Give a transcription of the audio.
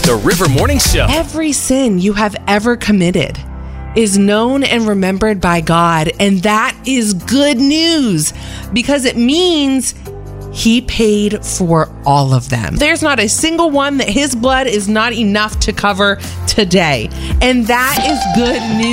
The River Morning Show. Every sin you have ever committed is known and remembered by God, and that is good news because it means He paid for all of them. There's not a single one that His blood is not enough to cover today, and that is good news.